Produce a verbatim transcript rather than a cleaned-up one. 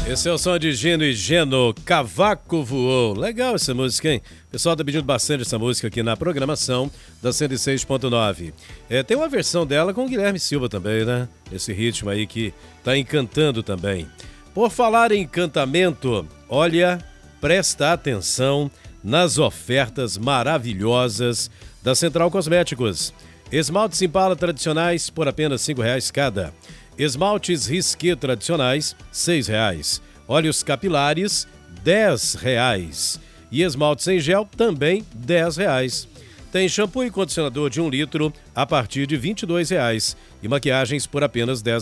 Esse é o som de Gino e Geno, Cavaco Voou. Legal essa música, hein? O pessoal tá pedindo bastante essa música aqui na programação da cento e seis ponto nove. É, tem uma versão dela com o Guilherme Silva também, né? Esse ritmo aí que tá encantando também. Por falar em encantamento, olha, presta atenção nas ofertas maravilhosas da Central Cosméticos. Esmaltes Impala tradicionais por apenas cinco reais cada. Esmaltes Risqué tradicionais, seis reais. Óleos capilares, dez reais. E esmaltes em gel, também dez reais. Tem shampoo e condicionador de um litro a partir de vinte e dois reais. E maquiagens por apenas dez reais.